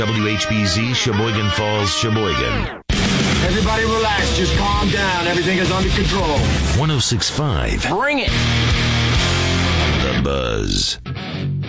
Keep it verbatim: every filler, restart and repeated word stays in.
W H B Z, Sheboygan Falls, Sheboygan. Everybody relax. Just calm down. Everything is under control. one oh six point five. Bring it. The Buzz.